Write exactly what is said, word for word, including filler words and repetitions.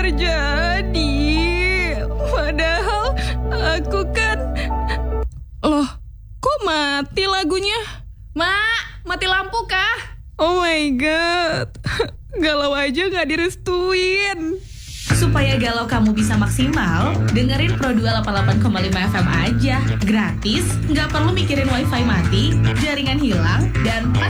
terjadi? Padahal aku kan... Loh, kok mati lagunya? Mak, mati lampu kah? Oh my god, galau aja gak direstuin. Supaya galau kamu bisa maksimal, dengerin Pro dua delapan puluh delapan koma lima F M aja. Gratis, nggak perlu mikirin wifi mati, jaringan hilang, dan